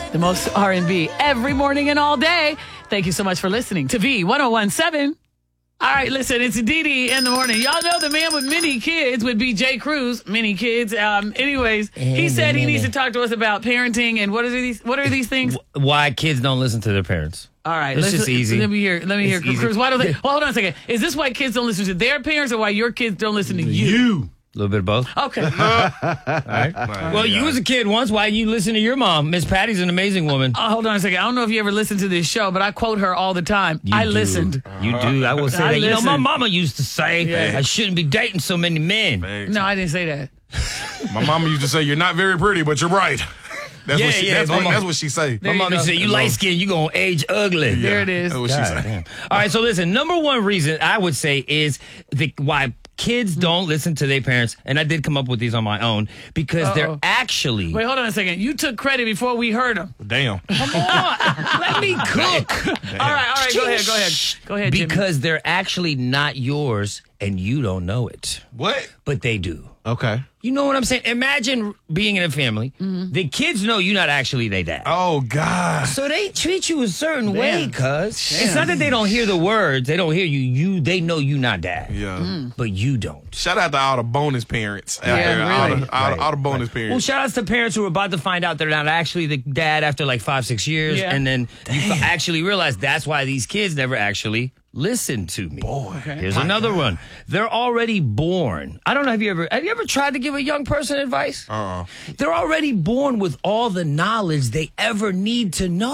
The most R&B every morning and all day. Thank you so much for listening to V1017. All right, listen, it's Didi in the morning. Y'all know the man with many kids would be Jay Cruz. Many kids. Anyways, he said he needs to talk to us about parenting and what are these things? Why kids don't listen to their parents. All right, it's just easy. Let me hear, Cruz. Why don't they? Well, hold on a second. Is this why kids don't listen to their parents, or why your kids don't listen to you? A little bit of both. Okay. All right. Well, you was a kid once. Why you listen to your mom? Miss Patty's an amazing woman. Hold on a second. I don't know if you ever listened to this show, but I quote her all the time. I listened. You do. I will say I that. You know, my listened. mama used to say, I shouldn't be dating so many men. No, I didn't say that. My mama used to say, "You're not very pretty, but you're bright." That's what she say. My mama said, "You light skinned, you gonna age ugly." Yeah, there it is. That's what she say. All right, so listen. Number one reason I would say is why kids don't listen to their parents, and I did come up with these on my own because they're actually. Wait, hold on a second. You took credit before we heard them. Damn. Come on, let me cook. All right. Go ahead, Jimmy. Because they're actually not yours, and you don't know it. What? But they do. Okay. You know what I'm saying? Imagine being in a family. The kids know you're not actually their dad. Oh God. So they treat you a certain way, cuz. It's not that they don't hear the words. They don't hear you. They know you not dad. Yeah. But you don't. Shout out to all the bonus parents. Out there. really. All the bonus parents. Well, shout outs to parents who are about to find out they're not actually the dad after like 5-6 years. Yeah. And then you actually realize that's why these kids never actually listen to me. Here's another one. They're already born. I don't know. Have you ever tried to give a young person advice? They're already born with all the knowledge they ever need to know.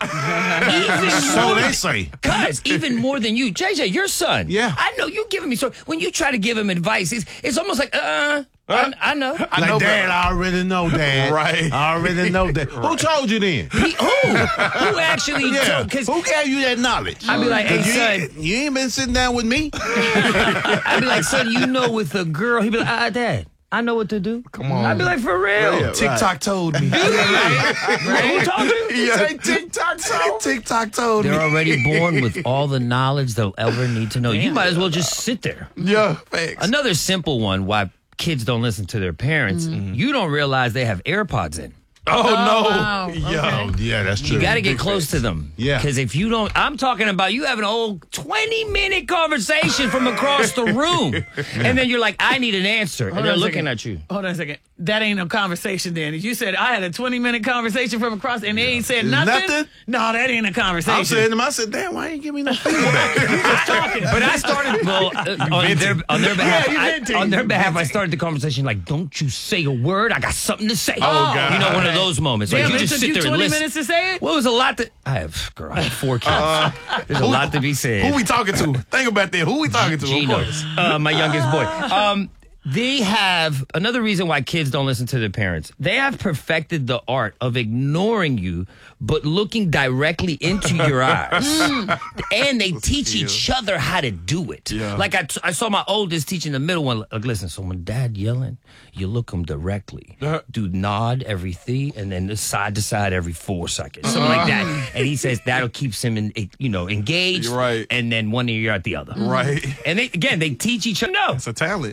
So they say. Guys, even more than you. JJ, your son. Yeah. I know you giving me so when you try to give him advice, it's almost like I know. I know, Dad, I already know, Dad. Right. I already know that. Who told you then? Who actually told? Because Who gave you that knowledge? I'd be like, hey, son. You ain't been sitting down with me? I'd be like, son, you know with a girl. He'd be like, Dad, I know what to do. Come on. I'd be like, for real. Yeah. TikTok told me. Who told you? Yeah. TikTok told me. They're already born with all the knowledge they'll ever need to know. You might as well just sit there. Yeah, thanks. Another simple one why kids don't listen to their parents. You don't realize they have AirPods in. Oh, no. Wow. Yo. Yeah, that's true. You got to get close to them. Yeah. Because if you don't, I'm talking about you having a whole 20-minute conversation from across the room. And then you're like, I need an answer. And they're looking at you. Hold on a second. That ain't no conversation, Danny. You said I had a 20-minute conversation from across, and they ain't said nothing? Nothing? No, that ain't a conversation. I'm saying to them, I said, damn, why ain't give me no feedback? just talking. But I started on their behalf. Yeah, you venting. On their behalf, I started the conversation like, "Don't you say a word. I got something to say." Oh, God. You know, one of those moments. Like, Damn, you it just took sit you there 20 and listen. minutes to say it? Well, it was a lot that I have 4 kids. There's a lot to be said. Who we talking to? Think about that. Who we talking to? Gino, my youngest boy. They have another reason why kids don't listen to their parents. They have perfected the art of ignoring you, but looking directly into your eyes. And they teach each other how to do it. Yeah. Like I saw my oldest teaching the middle one. Like, listen, so when dad yelling, you look him directly. Do nod every 3 and then side to side every 4 seconds. Something like that. And he says that'll keeps him engaged. You're right. And then one ear at the other. Right. And they teach each other. No. It's a talent.